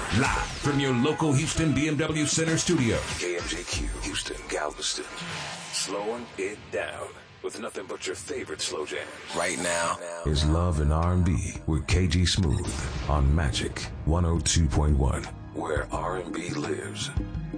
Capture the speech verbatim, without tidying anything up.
Live from your local Houston B M W Center studio. K M J Q, Houston, Galveston. Slowing it down with nothing but your favorite slow jams. Right now is Love and R and B with K G Smooth on Magic one oh two point one, where R and B lives.